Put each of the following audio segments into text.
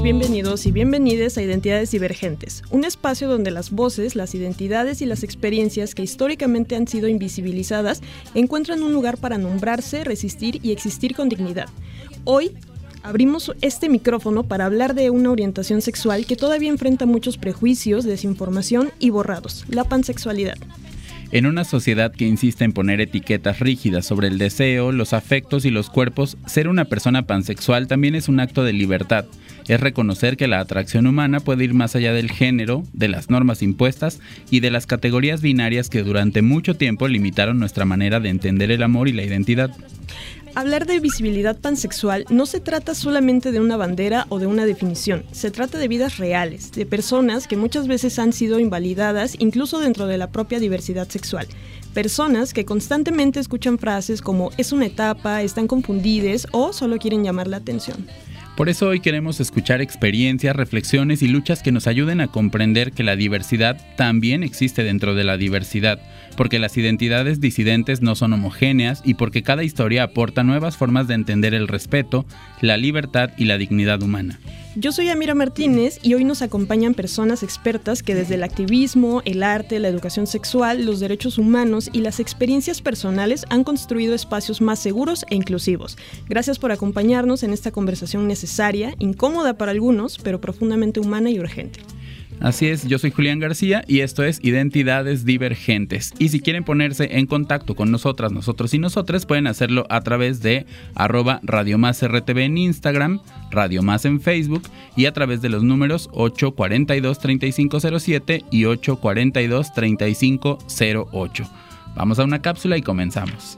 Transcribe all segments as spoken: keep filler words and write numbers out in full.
Bienvenidas, bienvenidos y bienvenides a Identidades Divergentes, un espacio donde las voces, las identidades y las experiencias que históricamente han sido invisibilizadas encuentran un lugar para nombrarse, resistir y existir con dignidad. Hoy abrimos este micrófono para hablar de una orientación sexual que todavía enfrenta muchos prejuicios, desinformación y borrados, la pansexualidad. En una sociedad que insiste en poner etiquetas rígidas sobre el deseo, los afectos y los cuerpos, ser una persona pansexual también es un acto de libertad. Es reconocer que la atracción humana puede ir más allá del género, de las normas impuestas y de las categorías binarias que durante mucho tiempo limitaron nuestra manera de entender el amor y la identidad. Hablar de visibilidad pansexual no se trata solamente de una bandera o de una definición, se trata de vidas reales, de personas que muchas veces han sido invalidadas incluso dentro de la propia diversidad sexual. Personas que constantemente escuchan frases como es una etapa, están confundidas o solo quieren llamar la atención. Por eso hoy queremos escuchar experiencias, reflexiones y luchas que nos ayuden a comprender que la diversidad también existe dentro de la diversidad, porque las identidades disidentes no son homogéneas y porque cada historia aporta nuevas formas de entender el respeto, la libertad y la dignidad humana. Yo soy Amira Martínez y hoy nos acompañan personas expertas que desde el activismo, el arte, la educación sexual, los derechos humanos y las experiencias personales han construido espacios más seguros e inclusivos. Gracias por acompañarnos en esta conversación necesaria, incómoda para algunos, pero profundamente humana y urgente. Así es, yo soy Julián García y esto es Identidades Divergentes. Y si quieren ponerse en contacto con nosotras, nosotros y nosotras, pueden hacerlo a través de arroba Radio Más R T V en Instagram, Radio Más en Facebook y a través de los números ocho cuatro dos, tres cinco cero siete y ocho cuatro dos, tres cinco cero ocho. Vamos a una cápsula y comenzamos.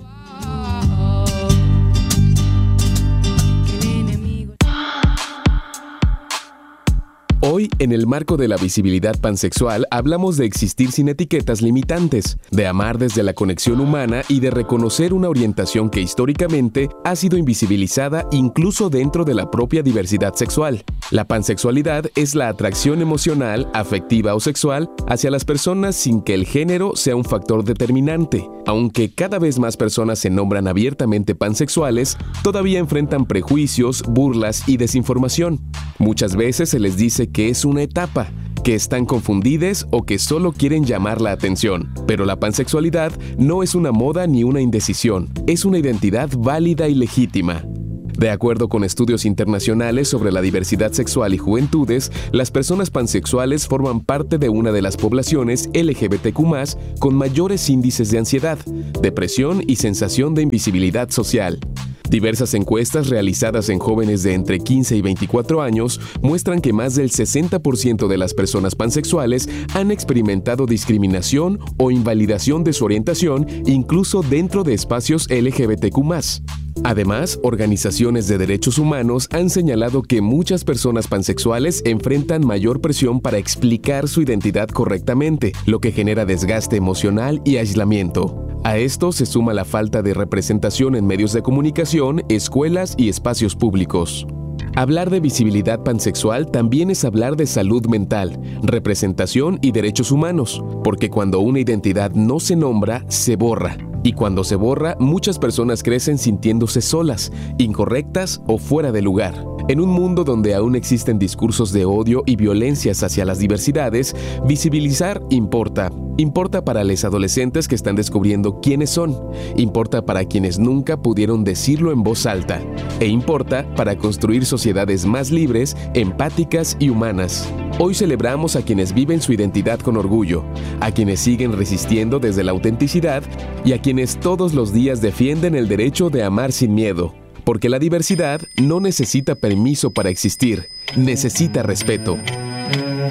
Hoy, en el marco de la visibilidad pansexual, hablamos de existir sin etiquetas limitantes, de amar desde la conexión humana y de reconocer una orientación que históricamente ha sido invisibilizada incluso dentro de la propia diversidad sexual. La pansexualidad es la atracción emocional, afectiva o sexual hacia las personas sin que el género sea un factor determinante. Aunque cada vez más personas se nombran abiertamente pansexuales, todavía enfrentan prejuicios, burlas y desinformación. Muchas veces se les dice que es una etapa, que están confundidas o que solo quieren llamar la atención. Pero la pansexualidad no es una moda ni una indecisión, es una identidad válida y legítima. De acuerdo con estudios internacionales sobre la diversidad sexual y juventudes, las personas pansexuales forman parte de una de las poblaciones L G B T Q más, con mayores índices de ansiedad, depresión y sensación de invisibilidad social. Diversas encuestas realizadas en jóvenes de entre quince y veinticuatro años muestran que más del sesenta por ciento de las personas pansexuales han experimentado discriminación o invalidación de su orientación, incluso dentro de espacios L G B T Q más. Además, organizaciones de derechos humanos han señalado que muchas personas pansexuales enfrentan mayor presión para explicar su identidad correctamente, lo que genera desgaste emocional y aislamiento. A esto se suma la falta de representación en medios de comunicación, escuelas y espacios públicos. Hablar de visibilidad pansexual también es hablar de salud mental, representación y derechos humanos, porque cuando una identidad no se nombra, se borra. Y cuando se borra, muchas personas crecen sintiéndose solas, incorrectas o fuera de lugar. En un mundo donde aún existen discursos de odio y violencias hacia las diversidades, visibilizar importa. Importa para los adolescentes que están descubriendo quiénes son. Importa para quienes nunca pudieron decirlo en voz alta. E importa para construir sociedades más libres, empáticas y humanas. Hoy celebramos a quienes viven su identidad con orgullo, a quienes siguen resistiendo desde la autenticidad y a quienes todos los días defienden el derecho de amar sin miedo. Porque la diversidad no necesita permiso para existir, necesita respeto.